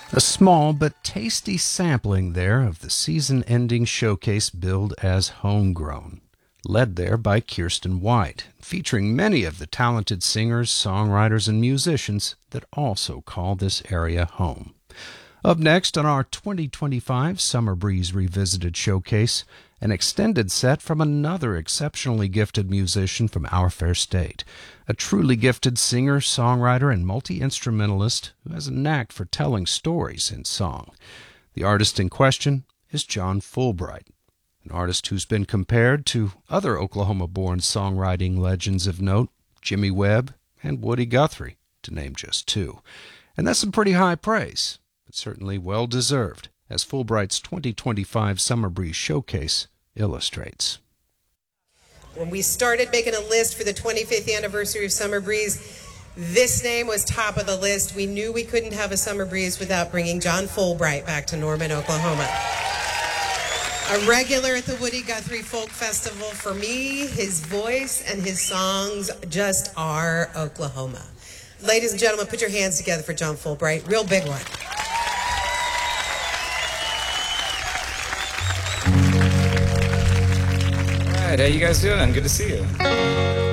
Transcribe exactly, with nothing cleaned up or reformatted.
A small but tasty sampling there of the season-ending showcase billed as Homegrown, led there by Kirsten White, featuring many of the talented singers, songwriters, and musicians that also call this area home. Up next on our twenty twenty-five Summer Breeze Revisited Showcase, an extended set from another exceptionally gifted musician from our fair state, a truly gifted singer, songwriter, and multi-instrumentalist who has a knack for telling stories in song. The artist in question is John Fullbright, an artist who's been compared to other Oklahoma-born songwriting legends of note, Jimmy Webb and Woody Guthrie, to name just two. And that's some pretty high praise, but certainly well-deserved, as Fullbright's twenty twenty-five Summer Breeze Showcase illustrates. When we started making a list for the twenty-fifth anniversary of Summer Breeze, this name was top of the list. We knew we couldn't have a Summer Breeze without bringing John Fullbright back to Norman, Oklahoma. A regular at the Woody Guthrie Folk Festival. For me, his voice and his songs just are Oklahoma. Ladies and gentlemen, put your hands together for John Fullbright. Real big one. All right, how you guys doing? Good to see you.